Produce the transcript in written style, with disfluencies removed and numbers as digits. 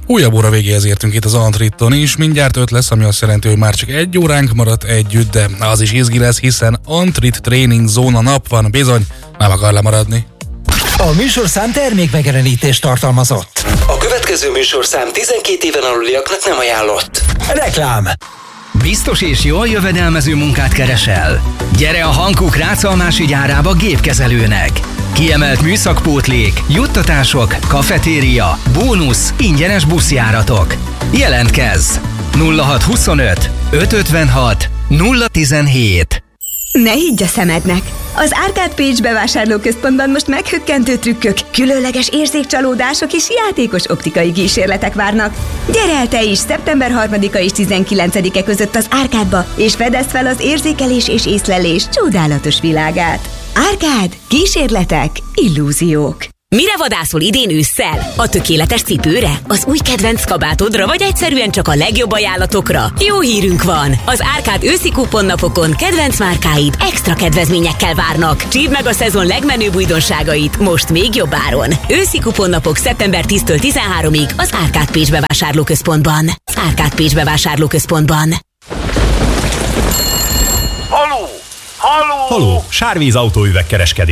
Újabb óra végéhez értünk itt az Antriton is, mindjárt 5 lesz, ami azt jelenti, hogy már csak 1 óránk maradt együtt, de az is izgi lesz, hiszen Antrit Training Zóna nap van, bizony, nem akar lemaradni. A műsorszám termékmegjelenítést tartalmazott. A következő műsorszám 12 éven aluliaknak nem ajánlott. Reklám. Biztos és jól jövedelmező munkát keresel? Gyere a Hankook Rácalmási gyárába gépkezelőnek! Kiemelt műszakpótlék, juttatások, kafetéria, bónusz, ingyenes buszjáratok. Jelentkezz! 0625 556 017. Ne higgy a szemednek! Az Arcade Page bevásárlóközpontban most meghökkentő trükkök, különleges érzékcsalódások és játékos optikai kísérletek várnak. Gyere el te is szeptember 3-a és 19-e között az Arcade-ba, és fedezd fel az érzékelés és észlelés csodálatos világát. Arcade. Kísérletek, illúziók. Mire vadászol idén ősszel? A tökéletes cipőre? Az új kedvenc kabátodra, vagy egyszerűen csak a legjobb ajánlatokra? Jó hírünk van! Az Arcade őszi kuponnapokon kedvenc márkáid extra kedvezményekkel várnak. Csípd meg a szezon legmenőbb újdonságait most még jobb áron. Őszi kuponnapok szeptember 10-től 13-ig az Arcade Page bevásárlóközpontban. Az Arcade Page bevásárlóközpontban. Haló! Sárvíz autóüvegkereskedés.